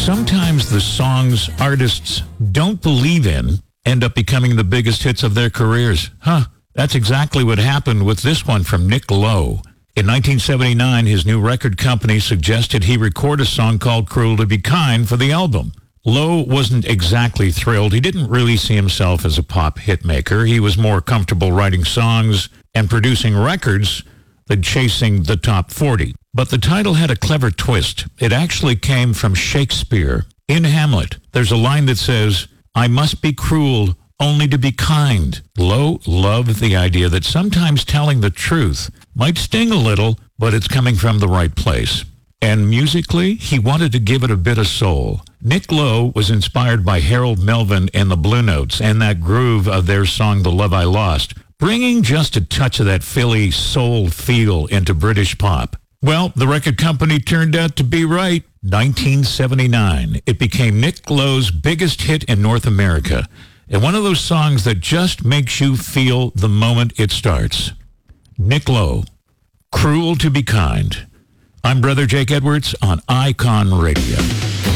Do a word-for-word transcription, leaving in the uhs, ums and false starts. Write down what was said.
Sometimes the songs artists don't believe in end up becoming the biggest hits of their careers. Huh, that's exactly what happened with this one from Nick Lowe. In nineteen seventy-nine, his new record company suggested he record a song called Cruel to Be Kind for the album. Lowe wasn't exactly thrilled. He didn't really see himself as a pop hitmaker. He was more comfortable writing songs and producing records than chasing the top forty. But the title had a clever twist. It actually came from Shakespeare. In Hamlet, there's a line that says, "I must be cruel only to be kind." Lowe loved the idea that sometimes telling the truth might sting a little, but it's coming from the right place. And musically, he wanted to give it a bit of soul. Nick Lowe was inspired by Harold Melvin and the Blue Notes and that groove of their song The Love I Lost, bringing just a touch of that Philly soul feel into British pop. Well, the record company turned out to be right. nineteen seventy-nine, it became Nick Lowe's biggest hit in North America, and one of those songs that just makes you feel the moment it starts. Nick Lowe, Cruel to Be Kind. I'm Brother Jake Edwards on Icon Radio.